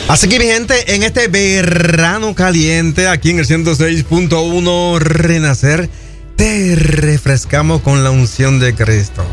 Así que mi gente, en este verano caliente, aquí en el 106.1 Renacer, te refrescamos con la unción de Cristo.